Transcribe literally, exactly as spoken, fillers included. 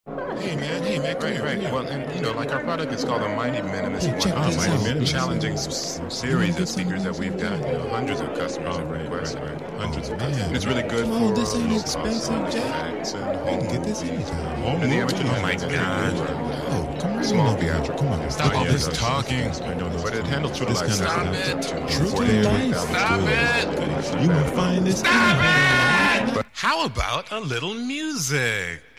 Hey man, hey man, Right, right. Well, and you know, like our product is called a Mighty Minimus Hey, check one, this a out. very challenging s- series of speakers that we've got. You know, hundreds of customers have requested, hundreds Oh, of man. customers. And it's really good Come on, for this ain't low expensive, cost Jack. effects and We home can get this movies. anytime. And the amateur Oh my is very God. good. Oh, come on. Small over here. theatrical. Come on. Stop all Yeah, this so- talking. I know those But it handles true to This life. kind of sound. Stop it. True to forty-eight life. thousand. Stop it. You will find this. How about a little music?